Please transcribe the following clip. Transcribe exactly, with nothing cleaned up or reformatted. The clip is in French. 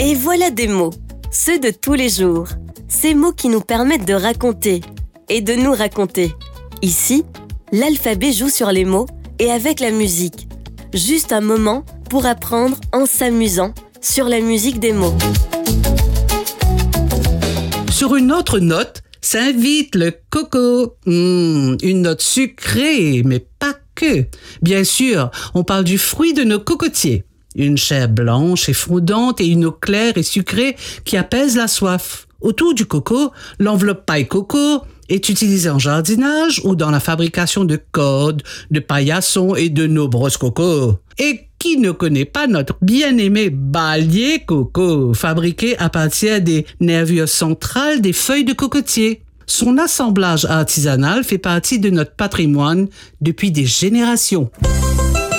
Et voilà des mots, ceux de tous les jours. Ces mots qui nous permettent de raconter et de nous raconter. Ici, l'alphabet joue sur les mots et avec la musique. Juste un moment pour apprendre en s'amusant sur la musique des mots. Sur une autre note, s'invite le coco. Mmh, une note sucrée, mais pas que. Bien sûr, on parle du fruit de nos cocotiers. Une chair blanche et fondante et une eau claire et sucrée qui apaise la soif. Autour du coco, l'enveloppe paille coco est utilisée en jardinage ou dans la fabrication de cordes, de paillassons et de nombreuses cocos. Et qui ne connaît pas notre bien-aimé balier coco, fabriqué à partir des nervures centrales des feuilles de cocotier. Son assemblage artisanal fait partie de notre patrimoine depuis des générations.